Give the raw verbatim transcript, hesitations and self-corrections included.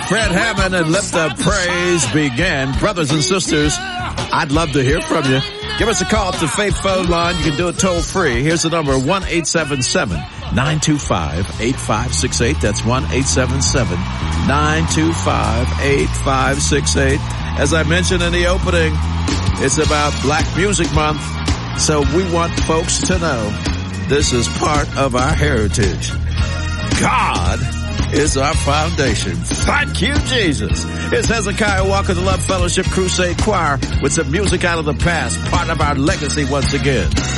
Fred Hammond and Let the Praise Begin. Brothers and sisters, I'd love to hear from you. Give us a call at the Faith phone line. You can do it toll free. Here's the number, one eight seven seven, nine two five, eight five six eight. That's one eight seven seven, nine two five, eight five six eight. As I mentioned in the opening, it's about Black Music Month. So we want folks to know this is part of our heritage. God is our foundation. Thank you, Jesus. It's Hezekiah Walker, the Love Fellowship Crusade Choir, with some music out of the past, part of our legacy once again.